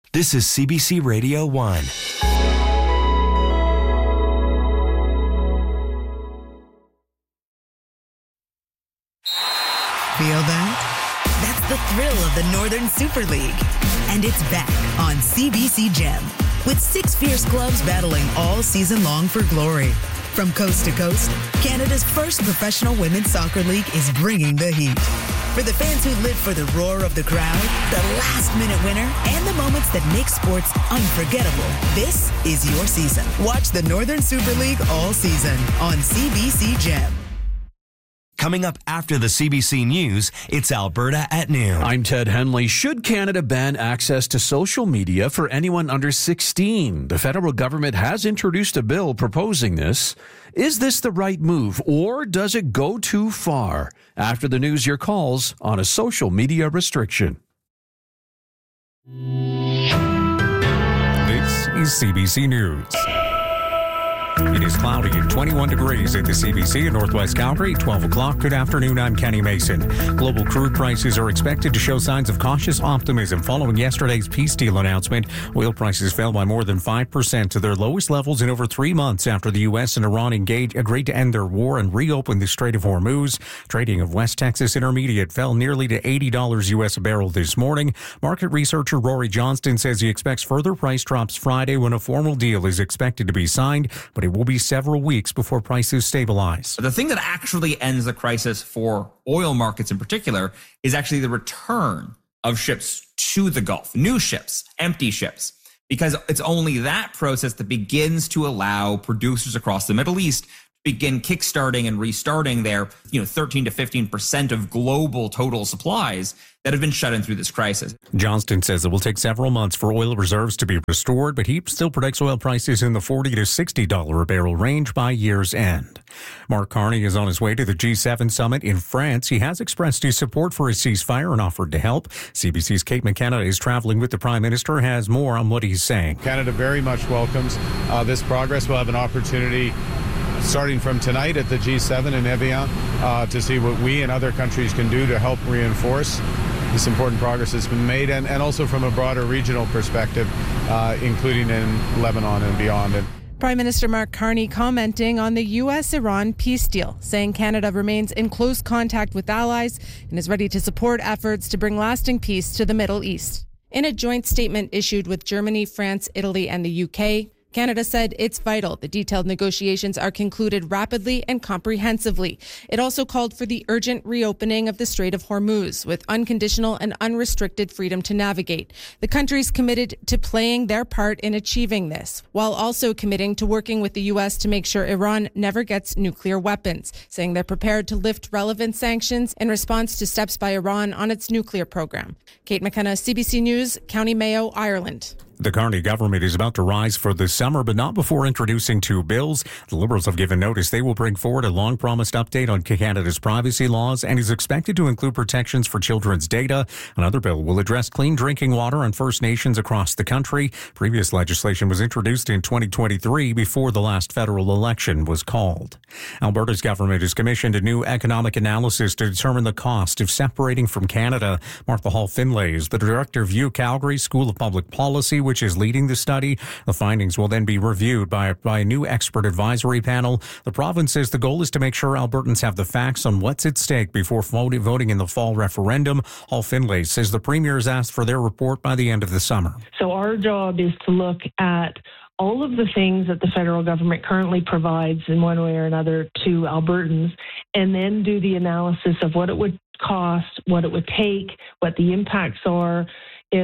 This is CBC Radio 1. Feel that? That's the thrill of the Northern Super League. And it's back on CBC Gem, with 6 fierce clubs battling all season long for glory. From coast to coast, Canada's first professional women's soccer league is bringing the heat. For the fans who live for the roar of the crowd, the last-minute winner, and the moments that make sports unforgettable, this is your season. Watch the Northern Super League all season on CBC Gem. Coming up after the CBC News, it's Alberta at noon. I'm Ted Henley. Should Canada ban access to social media for anyone under 16? The federal government has introduced a bill proposing this. Is this the right move, or does it go too far? After the news, your calls on a social media restriction. This is CBC News. It is cloudy and 21 degrees at the CBC in Northwest Calgary. 12 o'clock. Good afternoon. I'm Kenny Mason. Global crude prices are expected to show signs of cautious optimism following yesterday's peace deal announcement. Oil prices fell by more than 5% to their lowest levels in over 3 months after the U.S. and Iran agreed to end their war and reopen the Strait of Hormuz. Trading of West Texas Intermediate fell nearly to $80 U.S. a barrel this morning. Market researcher Rory Johnston says he expects further price drops Friday when a formal deal is expected to be signed, but it will be several weeks before prices stabilize. The thing that actually ends the crisis for oil markets in particular is actually the return of ships to the Gulf, new ships, empty ships, because it's only that process that begins to allow producers across the Middle East to begin kickstarting and restarting their 13 to 15% of global total supplies that have been shut in through this crisis. Johnston says it will take several months for oil reserves to be restored, but he still predicts oil prices in the $40 to $60 a barrel range by year's end. Mark Carney is on his way to the G7 summit in France. He has expressed his support for a ceasefire and offered to help. CBC's Kate McKenna is traveling with the Prime Minister, has more on what he's saying. Canada very much welcomes this progress. We'll have an opportunity starting from tonight at the G7 in Evian to see what we and other countries can do to help reinforce this important progress that's been made, and also from a broader regional perspective, including in Lebanon and beyond. Prime Minister Mark Carney commenting on the U.S.-Iran peace deal, saying Canada remains in close contact with allies and is ready to support efforts to bring lasting peace to the Middle East. In a joint statement issued with Germany, France, Italy, and the UK, Canada said it's vital the detailed negotiations are concluded rapidly and comprehensively. It also called for the urgent reopening of the Strait of Hormuz with unconditional and unrestricted freedom to navigate. The countries committed to playing their part in achieving this, while also committing to working with the U.S. to make sure Iran never gets nuclear weapons, saying they're prepared to lift relevant sanctions in response to steps by Iran on its nuclear program. Kate McKenna, CBC News, County Mayo, Ireland. The Carney government is about to rise for the summer, but not before introducing 2 bills. The Liberals have given notice they will bring forward a long-promised update on Canada's privacy laws and is expected to include protections for children's data. Another bill will address clean drinking water on First Nations across the country. Previous legislation was introduced in 2023 before the last federal election was called. Alberta's government has commissioned a new economic analysis to determine the cost of separating from Canada. Martha Hall Finlay is the director of U Calgary School of Public Policy, which is leading the study. The findings will then be reviewed by a new expert advisory panel. The province says the goal is to make sure Albertans have the facts on what's at stake before voting in the fall referendum. Hall Finlay says the Premier has asked for their report by the end of the summer. So our job is to look at all of the things that the federal government currently provides in one way or another to Albertans, and then do the analysis of what it would cost, what it would take, what the impacts are, if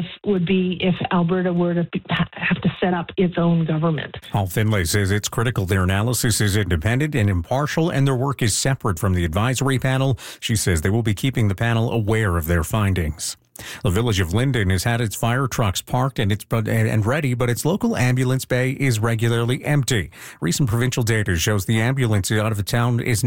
Alberta were to have to set up its own government. Hall Finlay says it's critical their analysis is independent and impartial and their work is separate from the advisory panel. She says they will be keeping the panel aware of their findings. The village of Linden has had its fire trucks parked and ready, but its local ambulance bay is regularly empty. Recent provincial data shows the ambulance out of town is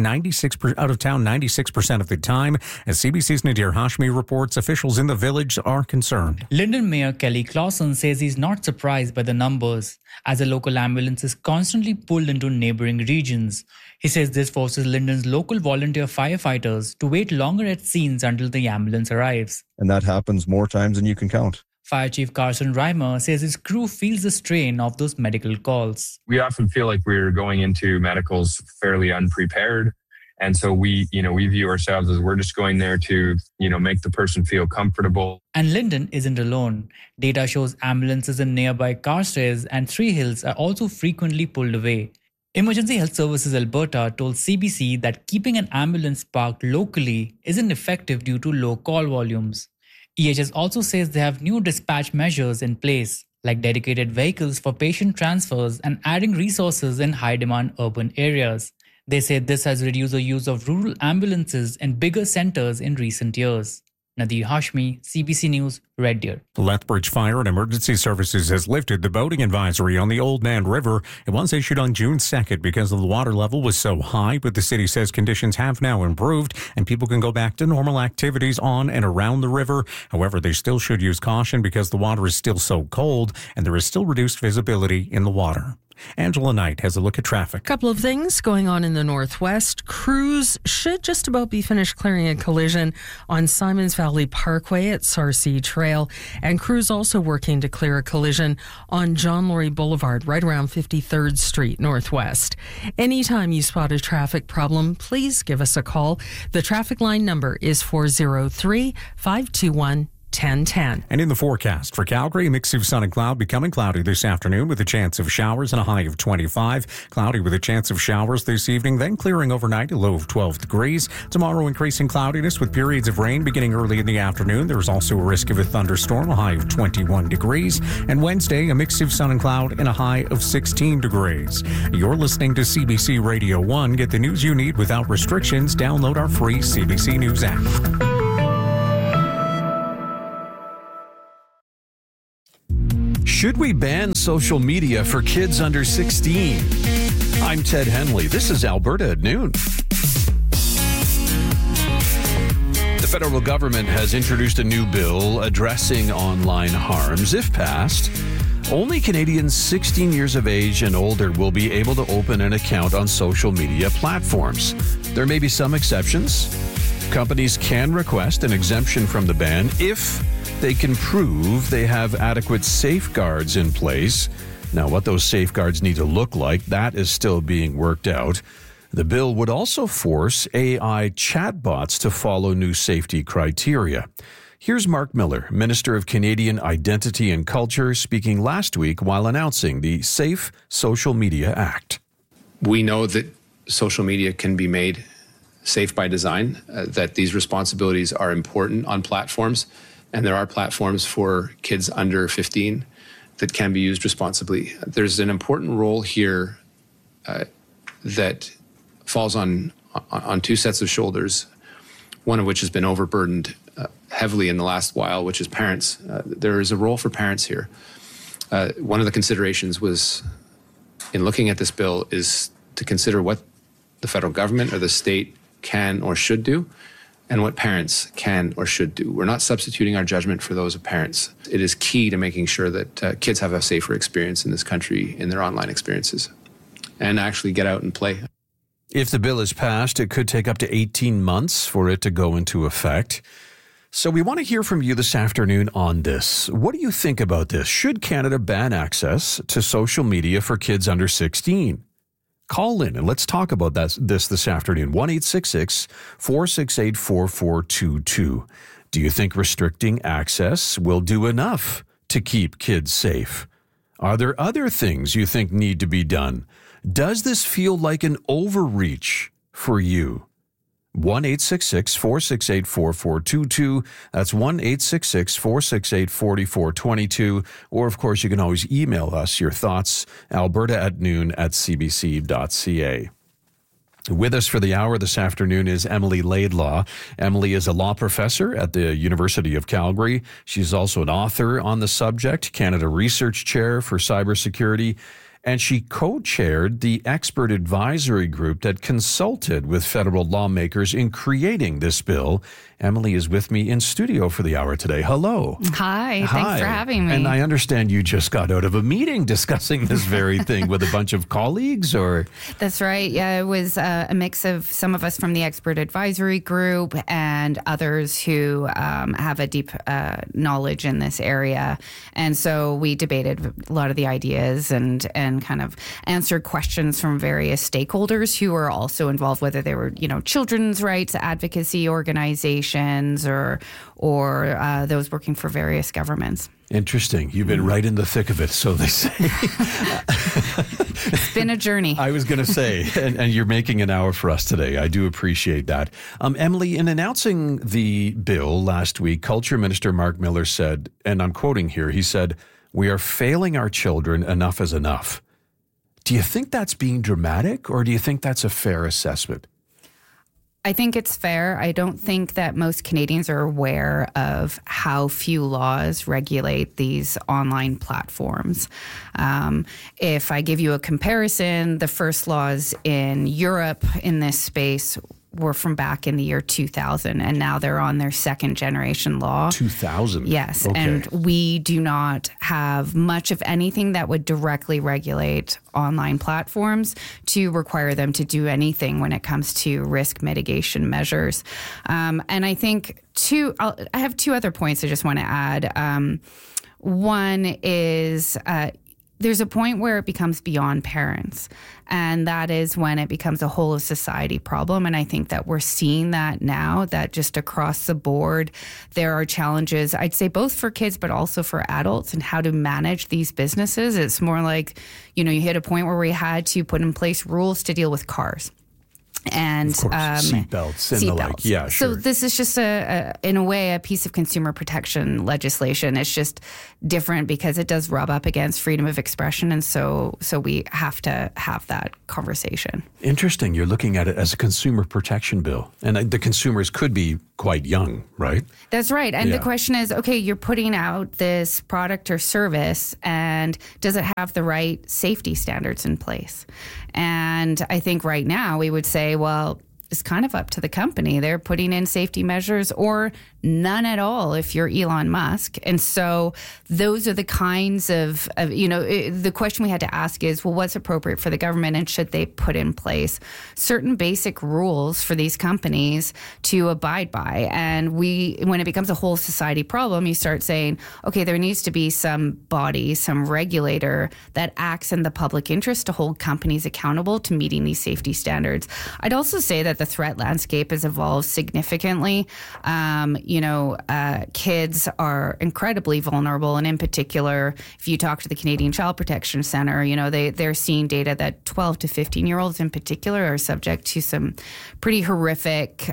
96% of the time. As CBC's Nadir Hashmi reports, officials in the village are concerned. Linden Mayor Kelly Clausen says he's not surprised by the numbers, as the local ambulance is constantly pulled into neighbouring regions. He says this forces Linden's local volunteer firefighters to wait longer at scenes until the ambulance arrives. And that happens more times than you can count. Fire Chief Carson Reimer says his crew feels the strain of those medical calls. We often feel like we're going into medicals fairly unprepared. And so we view ourselves as we're just going there to, make the person feel comfortable. And Lyndon isn't alone. Data shows ambulances in nearby Carstairs and Three Hills are also frequently pulled away. Emergency Health Services Alberta told CBC that keeping an ambulance parked locally isn't effective due to low call volumes. EHS also says they have new dispatch measures in place, like dedicated vehicles for patient transfers and adding resources in high-demand urban areas. They say this has reduced the use of rural ambulances in bigger centres in recent years. Nadir Hashmi, CBC News, Red Deer. Lethbridge Fire and Emergency Services has lifted the boating advisory on the Old Man River. It was issued on June 2nd because the water level was so high, but the city says conditions have now improved and people can go back to normal activities on and around the river. However, they still should use caution because the water is still so cold and there is still reduced visibility in the water. Angela Knight has a look at traffic. Couple of things going on in the northwest. Crews should just about be finished clearing a collision on Simons Valley Parkway at Sarcee Trail. And crews also working to clear a collision on John Laurie Boulevard right around 53rd Street Northwest. Anytime you spot a traffic problem, please give us a call. The traffic line number is 403-521-1010. And in the forecast for Calgary, a mix of sun and cloud, becoming cloudy this afternoon with a chance of showers and a high of 25. Cloudy with a chance of showers this evening, then clearing overnight, a low of 12 degrees. Tomorrow, increasing cloudiness with periods of rain beginning early in the afternoon. There's also a risk of a thunderstorm, a high of 21 degrees. And Wednesday, a mix of sun and cloud and a high of 16 degrees. You're listening to CBC Radio 1. Get the news you need without restrictions. Download our free CBC News app. Should we ban social media for kids under 16? I'm Ted Henley. This is Alberta at Noon. The federal government has introduced a new bill addressing online harms. If passed, only Canadians 16 years of age and older will be able to open an account on social media platforms. There may be some exceptions. Companies can request an exemption from the ban if they can prove they have adequate safeguards in place. Now, what those safeguards need to look like, that is still being worked out. The bill would also force AI chatbots to follow new safety criteria. Here's Mark Miller, Minister of Canadian Identity and Culture, speaking last week while announcing the Safe Social Media Act. We know that social media can be made safe by design, that these responsibilities are important on platforms. And there are platforms for kids under 15 that can be used responsibly. There's an important role here that falls on two sets of shoulders, one of which has been overburdened heavily in the last while, which is parents. There is a role for parents here. One of the considerations was, in looking at this bill, is to consider what the federal government or the state can or should do, and what parents can or should do. We're not substituting our judgment for those of parents. It is key to making sure that kids have a safer experience in this country in their online experiences and actually get out and play. If the bill is passed, it could take up to 18 months for it to go into effect. So we want to hear from you this afternoon on this. What do you think about this? Should Canada ban access to social media for kids under 16? Call in and let's talk about this afternoon. 1-866-468-4422. Do you think restricting access will do enough to keep kids safe? Are there other things you think need to be done? Does this feel like an overreach for you? 1-866-468-4422. That's 1-866-468-4422. Or, of course, you can always email us your thoughts, alberta@noon@cbc.ca. With us for the hour this afternoon is Emily Laidlaw. Emily is a law professor at the University of Calgary. She's also an author on the subject, Canada Research Chair for Cybersecurity, and she co-chaired the expert advisory group that consulted with federal lawmakers in creating this bill. Emily is with me in studio for the hour today. Hello. Hi. Thanks for having me. And I understand you just got out of a meeting discussing this very thing with a bunch of colleagues, or? That's right. Yeah, it was a mix of some of us from the expert advisory group and others who have a deep knowledge in this area. And so we debated a lot of the ideas and kind of answered questions from various stakeholders who were also involved, whether they were, children's rights advocacy organizations or those working for various governments. Interesting. You've been right in the thick of it, so they say. It's been a journey. I was going to say, and you're making an hour for us today. I do appreciate that. Emily, in announcing the bill last week, Culture Minister Mark Miller said, and I'm quoting here, he said, "We are failing our children. Enough is enough." Do you think that's being dramatic, or do you think that's a fair assessment? I think it's fair. I don't think that most Canadians are aware of how few laws regulate these online platforms. If I give you a comparison, the first laws in Europe in this space were from back in the year 2000, and now they're on their second generation law. 2000? Yes, okay. And we do not have much of anything that would directly regulate online platforms to require them to do anything when it comes to risk mitigation measures. And I think I have two other points I just want to add. One is there's a point where it becomes beyond parents, and that is when it becomes a whole of society problem. And I think that we're seeing that now, that just across the board, there are challenges, I'd say both for kids, but also for adults, and how to manage these businesses. It's more like, you hit a point where we had to put in place rules to deal with cars. And seatbelts and the like. Yeah, sure. So this is just in a way, a piece of consumer protection legislation. It's just different because it does rub up against freedom of expression, and so we have to have that conversation. Interesting. You're looking at it as a consumer protection bill, and the consumers could be quite young, right? That's right. And the question is, okay, you're putting out this product or service, and does it have the right safety standards in place? And I think right now we would say, well, it's kind of up to the company. They're putting in safety measures or none at all if you're Elon Musk. And so those are the kinds of the question we had to ask is, well, what's appropriate for the government, and should they put in place certain basic rules for these companies to abide by? And when it becomes a whole society problem, you start saying, okay, there needs to be some body, some regulator that acts in the public interest to hold companies accountable to meeting these safety standards. I'd also say that the threat landscape has evolved significantly. Kids are incredibly vulnerable. And in particular, if you talk to the Canadian Child Protection Centre, they're seeing data that 12 to 15-year-olds in particular are subject to some pretty horrific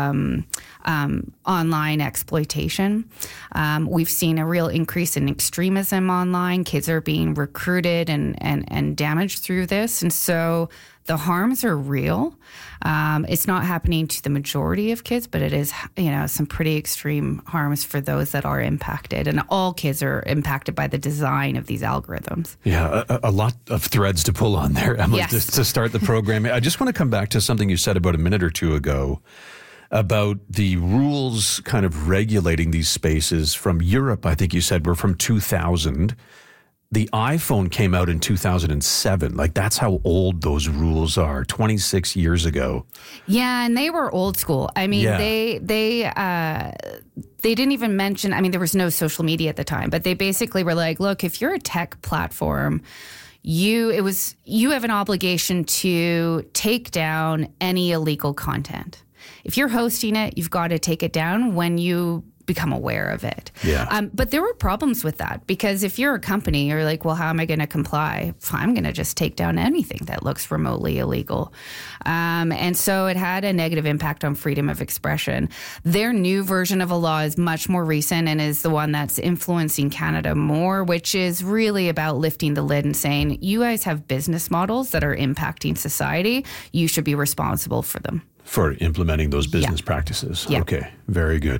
online exploitation. We've seen a real increase in extremism online. Kids are being recruited and damaged through this. And so the harms are real. It's not happening to the majority of kids, but it is, some pretty extreme harms for those that are impacted. And all kids are impacted by the design of these algorithms. Yeah, a lot of threads to pull on there, Emily, yes. to start the program. I just want to come back to something you said about a minute or two ago about the rules kind of regulating these spaces from Europe. I think you said were from 2000. The iPhone came out in 2007. Like, that's how old those rules are, 26 years ago. Yeah, and they were old school. I mean, they didn't even mention, there was no social media at the time, but they basically were like, look, if you're a tech platform, you have an obligation to take down any illegal content. If you're hosting it, you've got to take it down when you become aware of it. Yeah. But there were problems with that, because if you're a company, you're like, well, how am I going to comply? I'm going to just take down anything that looks remotely illegal. And so it had a negative impact on freedom of expression. Their new version of a law is much more recent and is the one that's influencing Canada more, which is really about lifting the lid and saying, you guys have business models that are impacting society. You should be responsible for them. for implementing those business practices. Yeah. Okay, very good.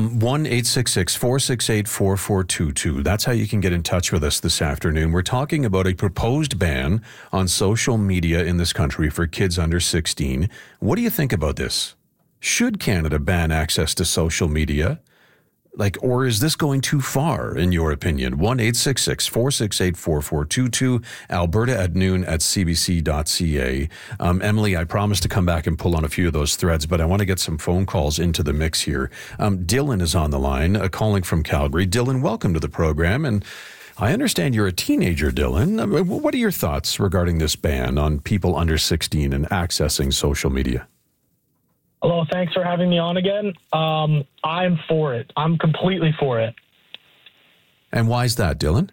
1-866-468-4422. That's how you can get in touch with us this afternoon. We're talking about a proposed ban on social media in this country for kids under 16. What do you think about this? Should Canada ban access to social media? Or is this going too far, in your opinion? 1-866-468-4422, alberta@noon@cbc.ca. Emily, I promised to come back and pull on a few of those threads, but I want to get some phone calls into the mix here. Dylan is on the line, calling from Calgary. Dylan, welcome to the program. And I understand you're a teenager, Dylan. What are your thoughts regarding this ban on people under 16 and accessing social media? Hello, thanks for having me on again. I'm for it. I'm completely for it. And why is that, Dylan?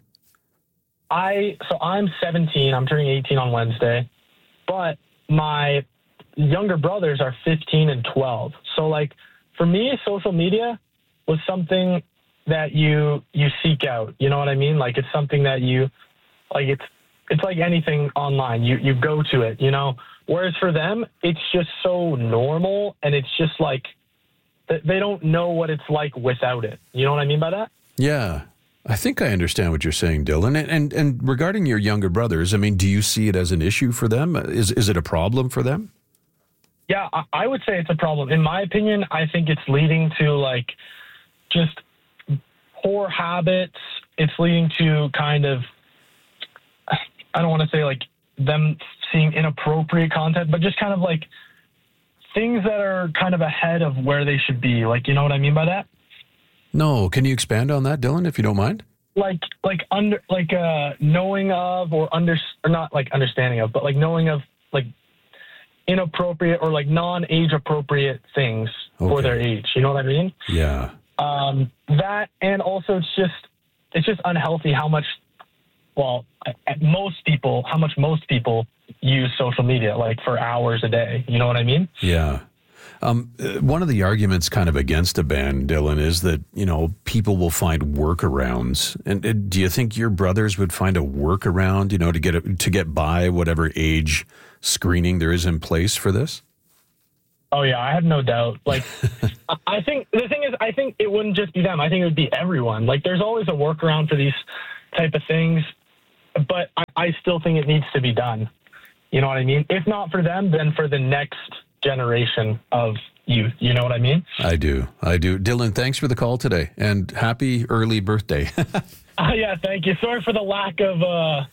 I'm 17. I'm turning 18 on Wednesday. But my younger brothers are 15 and 12. So, for me, social media was something that you seek out. You know what I mean? It's something that you, it's like anything online. You go to it, Whereas for them, it's just so normal, and it's just they don't know what it's like without it. You know what I mean by that? Yeah, I think I understand what you're saying, Dylan. And regarding your younger brothers, do you see it as an issue for them? Is it a problem for them? Yeah, I would say it's a problem. In my opinion, I think it's leading to just poor habits. It's leading to kind of, I don't want to say them seeing inappropriate content, but just kind of things that are kind of ahead of where they should be. You know what I mean by that? No. Can you expand on that, Dylan, if you don't mind? Knowing of or not understanding of, but knowing of inappropriate or non-age appropriate things for their age. You know what I mean? Yeah. That, and also it's just unhealthy how much most people use social media for hours a day. You know what I mean? Yeah. One of the arguments kind of against a ban, Dylan, is that, people will find workarounds. And do you think your brothers would find a workaround, to get by whatever age screening there is in place for this? Oh, yeah, I have no doubt. I think the thing is, I think it wouldn't just be them. I think it would be everyone. There's always a workaround for these type of things, but I still think it needs to be done. You know what I mean? If not for them, then for the next generation of youth. You know what I mean? I do. Dylan, thanks for the call today, and happy early birthday. Yeah, thank you. Sorry for the lack of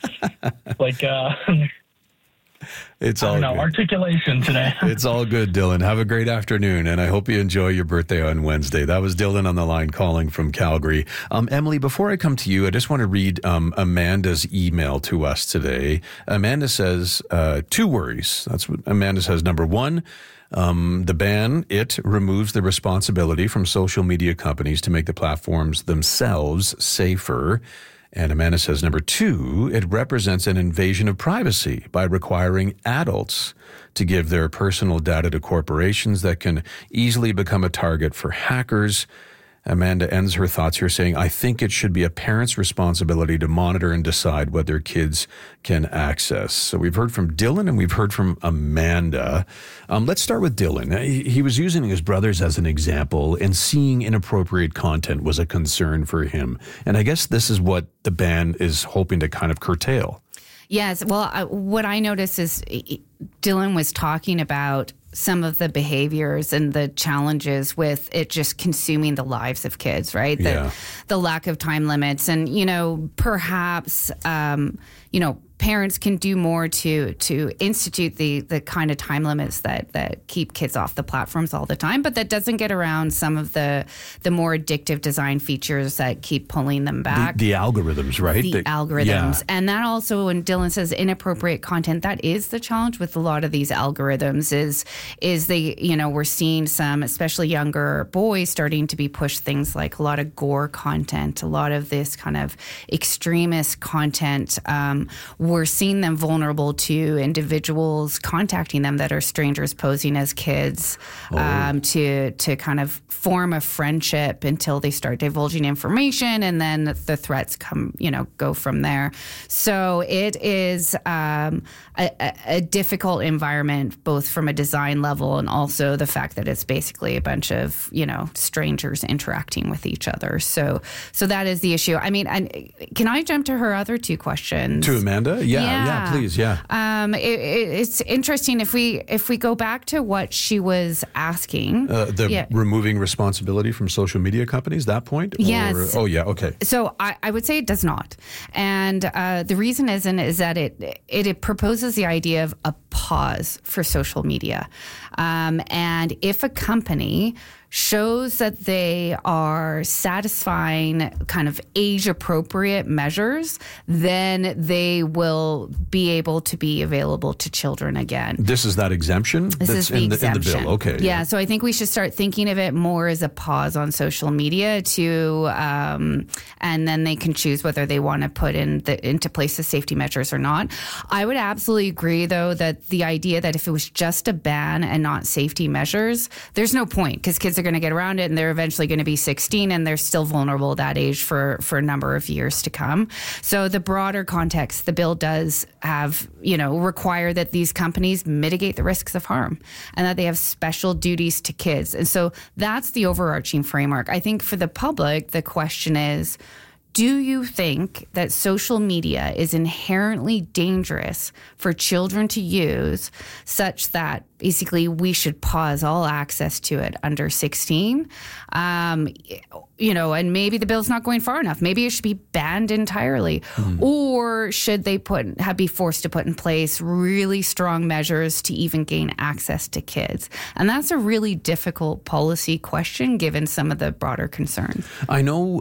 it's all good. Articulation today. It's all good, Dylan. Have a great afternoon, and I hope you enjoy your birthday on Wednesday. That was Dylan on the line calling from Calgary. Emily, before I come to you, I just want to read Amanda's email to us today. Amanda says, 2 worries. That's what Amanda says. Number 1, the ban, it removes the responsibility from social media companies to make the platforms themselves safer. And Amanda says, number 2, it represents an invasion of privacy by requiring adults to give their personal data to corporations that can easily become a target for hackers. Amanda ends her thoughts here saying, I think it should be a parent's responsibility to monitor and decide what their kids can access. So we've heard from Dylan and we've heard from Amanda. Let's start with Dylan. He was using his brothers as an example, and seeing inappropriate content was a concern for him. And I guess this is what the ban is hoping to kind of curtail. Yes. Well, what I noticed is Dylan was talking about some of the behaviors and the challenges with it just consuming the lives of kids, right? The lack of time limits. And, perhaps, parents can do more to institute the kind of time limits that keep kids off the platforms all the time, but that doesn't get around some of the more addictive design features that keep pulling them back. The algorithms, right? The algorithms. Yeah. And that also, when Dylan says inappropriate content, that is the challenge with a lot of these algorithms is they, we're seeing some, especially younger boys, starting to be pushed things like a lot of gore content, a lot of this kind of extremist content, we're seeing them vulnerable to individuals contacting them that are strangers posing as kids, to kind of form a friendship until they start divulging information, and then the threats go from there. So it is a difficult environment, both from a design level and also the fact that it's basically a bunch of, strangers interacting with each other. So that is the issue. I mean, can I jump to her other two questions? To Amanda? Yeah, please. Yeah. It's interesting if we go back to what she was asking. Removing responsibility from social media companies, that point? Yes. Okay. So I would say it does not. And the reason is that it proposes the idea of a pause for social media. And if a company shows that they are satisfying kind of age-appropriate measures, then they will be able to be available to children again. This is that exemption? This is the exemption. In the bill. Okay. Yeah, so I think we should start thinking of it more as a pause on social media and then they can choose whether they want to put into place the safety measures or not. I would absolutely agree, though, that the idea that if it was just a ban and not safety measures, there's no point, because kids are going to get around it and they're eventually going to be 16 and they're still vulnerable at that age for a number of years to come. So the broader context, the bill does have, require that these companies mitigate the risks of harm and that they have special duties to kids. And so that's the overarching framework. I think for the public, the question is, do you think that social media is inherently dangerous for children to use, such that basically we should pause all access to it under 16? And maybe the bill's not going far enough. Maybe it should be banned entirely. Or should they be forced to put in place really strong measures to even gain access to kids? And that's a really difficult policy question, given some of the broader concerns. I know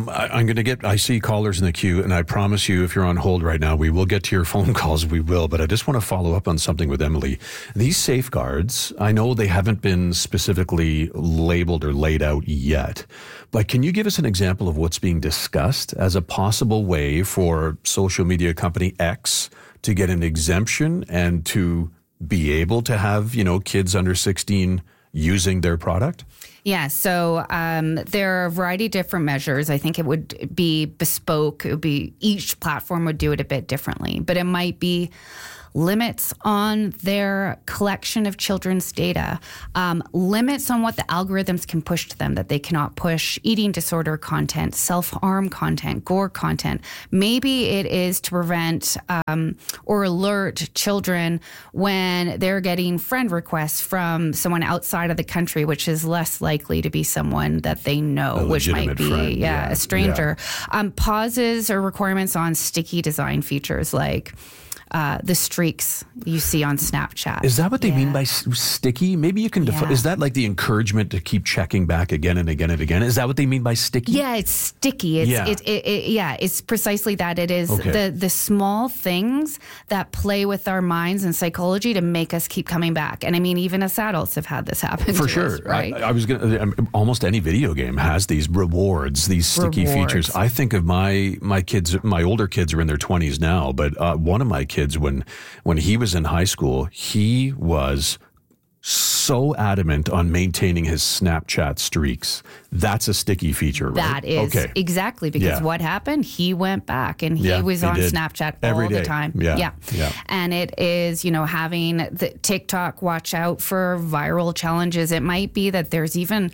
I see callers in the queue, and I promise you, if you're on hold right now, we will get to your phone calls. We will. But I just want to follow up on something with Emily. These safeguards, I know they haven't been specifically labeled or laid out yet, but can you give us an example of what's being discussed as a possible way for social media company X to get an exemption and to be able to have, kids under 16 using their product? Yeah, so there are a variety of different measures. I think it would be bespoke. It would be, each platform would do it a bit differently, but it might be limits on their collection of children's data, limits on what the algorithms can push to them, that they cannot push eating disorder content, self-harm content, gore content. Maybe it is to prevent or alert children when they're getting friend requests from someone outside of the country, which is less likely to be someone that they know, which might be friend, a stranger. Yeah. Pauses or requirements on sticky design features like the streaks you see on Snapchat. Is that what they mean by sticky? Maybe you can define. Is that like the encouragement to keep checking back again and again and again? Is that what they mean by sticky? Yeah, it's sticky. It's precisely that. It is the small things that play with our minds and psychology to make us keep coming back. And I mean, even as adults have had this happen for to sure. us, right? I was gonna. Almost any video game has these rewards, these sticky features. I think of my kids. My older kids are in their 20s now, but one of my kids, when he was in high school, he was so adamant on maintaining his Snapchat streaks. That's a sticky feature, right? That is exactly, because what happened? He went back and he was on Snapchat all the time. Yeah. And it is, having the TikTok watch out for viral challenges. It might be that there's even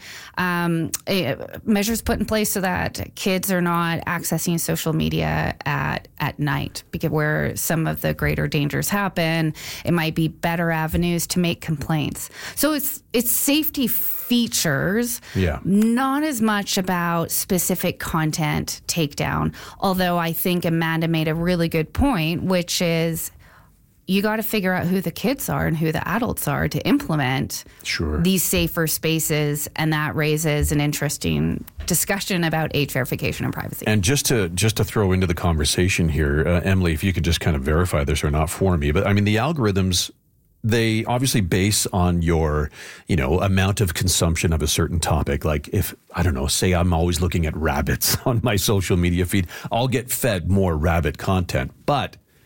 measures put in place so that kids are not accessing social media at night, because where some of the greater dangers happen. It might be better avenues to make complaints. So it's safety features, not as much about specific content takedown. Although I think Amanda made a really good point, which is you got to figure out who the kids are and who the adults are to implement these safer spaces, and that raises an interesting discussion about age verification and privacy. And just to throw into the conversation here, Emily, if you could just kind of verify this or not for me, but I mean, the algorithms, they obviously base on your, amount of consumption of a certain topic. Like if, I don't know, say I'm always looking at rabbits on my social media feed, I'll get fed more rabbit content. But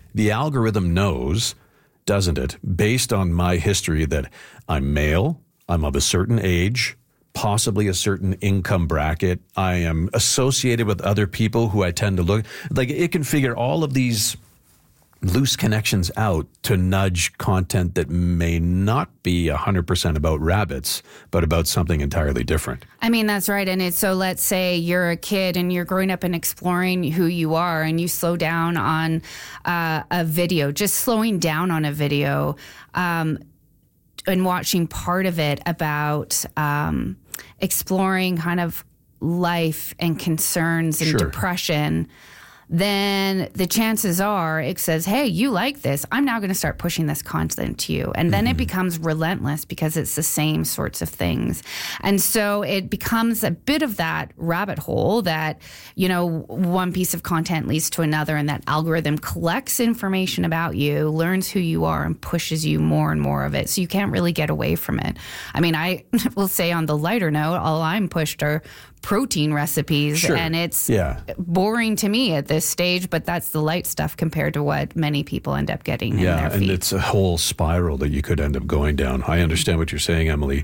the algorithm knows, doesn't it, based on my history, that I'm male, I'm of a certain age, possibly a certain income bracket, I am associated with other people who I tend to look like. It can figure all of these loose connections out to nudge content that may not be 100% about rabbits, but about something entirely different. I mean, that's right. And so let's say you're a kid and you're growing up and exploring who you are, and you slow down on a video, just slowing down on a video and watching part of it about exploring kind of life and concerns and depression. Then the chances are it says, hey, you like this. I'm now going to start pushing this content to you. And then it becomes relentless because it's the same sorts of things. And so it becomes a bit of that rabbit hole that, you know, one piece of content leads to another, and that algorithm collects information about you, learns who you are, and pushes you more and more of it. So you can't really get away from it. I mean, I will say on the lighter note, all I'm pushed are protein recipes, and it's boring to me at this stage, but that's the light stuff compared to what many people end up getting in their feed. And it's a whole spiral that you could end up going down. I understand what you're saying, Emily.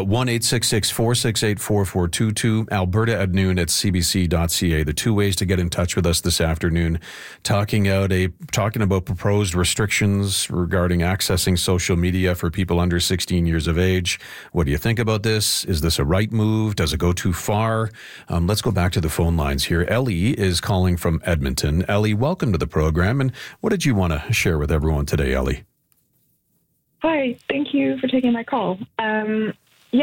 1-866-468-4422, Alberta at noon at cbc.ca. The two ways to get in touch with us this afternoon, talking about proposed restrictions regarding accessing social media for people under 16 years of age. What do you think about this? Is this a right move? Does it go too far? Let's go back to the phone lines here. Ellie is calling from Edmonton. Ellie, welcome to the program. And what did you want to share with everyone today, Ellie? Hi, thank you for taking my call. I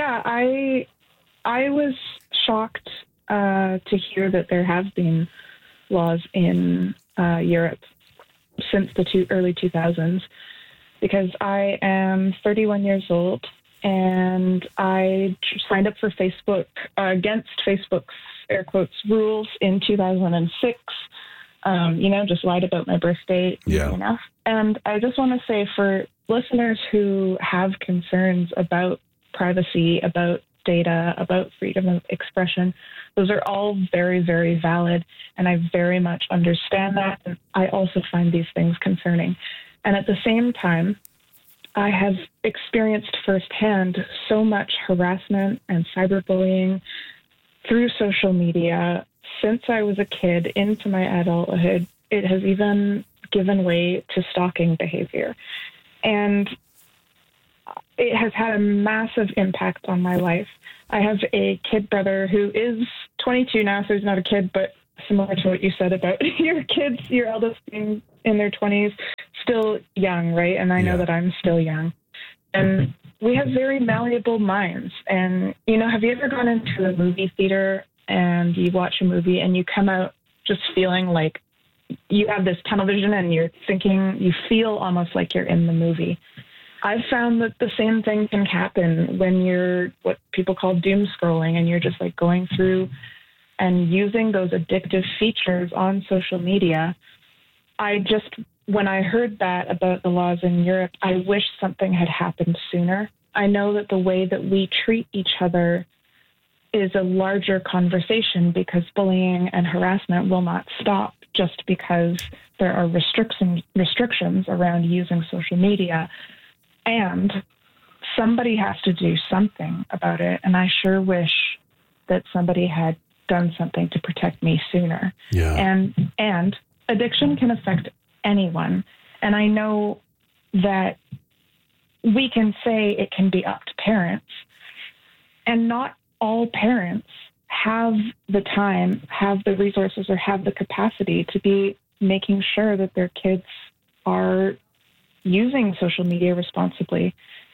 was shocked to hear that there have been laws in Europe since the early 2000s, because I am 31 years old. And I signed up for Facebook, against Facebook's air quotes rules in 2006. Just lied about my birth date. Yeah. Enough. And I just want to say, for listeners who have concerns about privacy, about data, about freedom of expression, those are all very, very valid. And I very much understand that. And I also find these things concerning. And at the same time, I have experienced firsthand so much harassment and cyberbullying through social media since I was a kid into my adulthood. It has even given way to stalking behavior. And it has had a massive impact on my life. I have a kid brother who is 22 now, so he's not a kid, but similar to what you said about your kids, your eldest being in their 20s, still young, right? And I know that I'm still young. And we have very malleable minds. And, have you ever gone into a movie theater and you watch a movie and you come out just feeling like you have this tunnel vision and you're thinking, you feel almost like you're in the movie? I've found that the same thing can happen when you're what people call doom scrolling, and you're just like going through and using those addictive features on social media. When I heard that about the laws in Europe, I wish something had happened sooner. I know that the way that we treat each other is a larger conversation, because bullying and harassment will not stop just because there are restrictions around using social media. And somebody has to do something about it. And I sure wish that somebody had done something to protect me sooner. Yeah. And addiction can affect anyone. And I know that we can say it can be up to parents, and not all parents have the time, have the resources, or have the capacity to be making sure that their kids are using social media responsibly.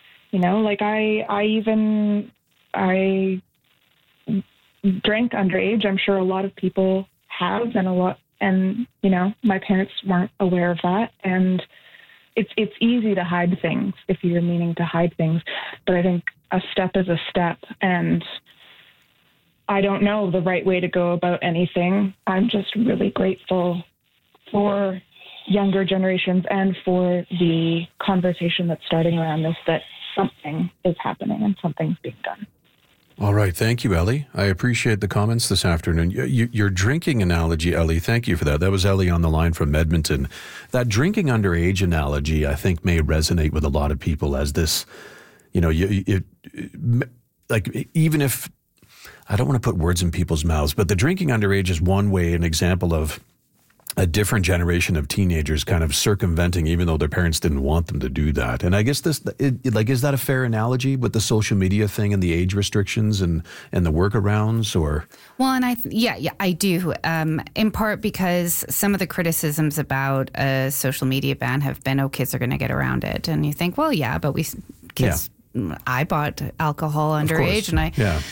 I drank underage. I'm sure a lot of people have, and my parents weren't aware of that. And it's easy to hide things if you're meaning to hide things. But I think a step is a step, and I don't know the right way to go about anything. I'm just really grateful for younger generations and for the conversation that's starting around this, that something is happening and something's being done. All right. Thank you, Ellie. I appreciate the comments this afternoon. Your drinking analogy, Ellie, thank you for that. That was Ellie on the line from Edmonton. That drinking underage analogy, I think, may resonate with a lot of people as this, like, even if, I don't want to put words in people's mouths, but the drinking underage is one way, an example of a different generation of teenagers kind of circumventing, even though their parents didn't want them to do that. And I guess is that a fair analogy with the social media thing and the age restrictions and the workarounds, or? Well, and I do. In part because some of the criticisms about a social media ban have been, kids are going to get around it. And you think, well, yeah, but kids... Yeah. I bought alcohol underage, and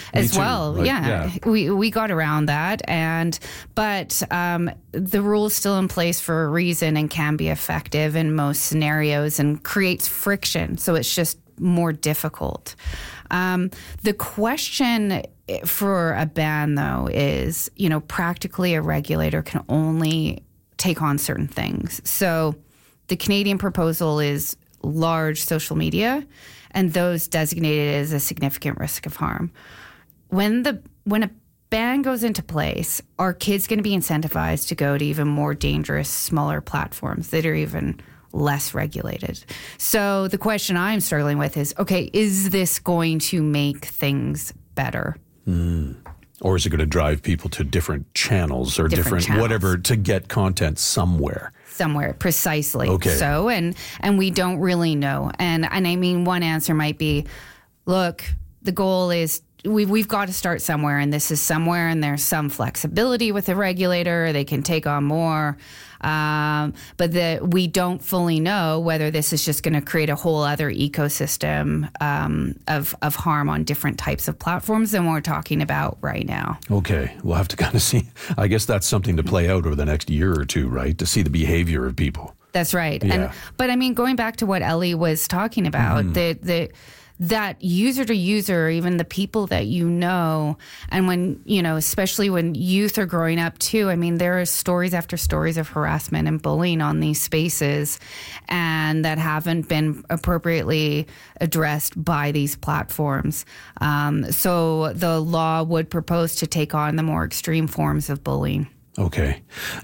we got around that, but the rule's still in place for a reason and can be effective in most scenarios and creates friction, so it's just more difficult. The question for a ban, though, is, practically a regulator can only take on certain things. So the Canadian proposal is large social media, and those designated as a significant risk of harm. When a ban goes into place, are kids going to be incentivized to go to even more dangerous, smaller platforms that are even less regulated? So the question I'm struggling with is, is this going to make things better? Or is it going to drive people to different channels or different whatever to get content somewhere? Somewhere, precisely. Okay. So, and we don't really know. And I mean, one answer might be, look, the goal is we've got to start somewhere, and this is somewhere, and there's some flexibility with the regulator. They can take on more. But we don't fully know whether this is just going to create a whole other ecosystem of harm on different types of platforms than we're talking about right now. Okay. We'll have to kind of see. I guess that's something to play out over the next year or two, right? To see the behavior of people. That's right. Yeah. But I mean, going back to what Ellie was talking about, that user to user, even the people that and when, especially when youth are growing up too, I mean, there are stories after stories of harassment and bullying on these spaces, and that haven't been appropriately addressed by these platforms. So the law would propose to take on the more extreme forms of bullying. Okay.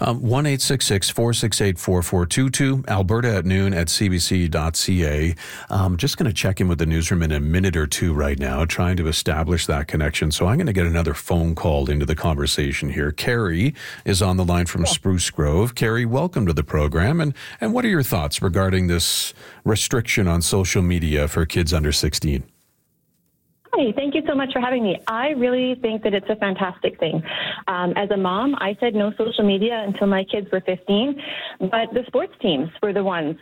1-866-468-4422, Alberta at noon at cbc.ca. Just going to check in with the newsroom in a minute or two right now, trying to establish that connection. So I'm going to get another phone call into the conversation here. Carrie is on the line from Spruce Grove. Carrie, welcome to the program. And what are your thoughts regarding this restriction on social media for kids under 16? Hi, thank you so much for having me. I really think that it's a fantastic thing. As a mom, I said no social media until my kids were 15, but the sports teams were the ones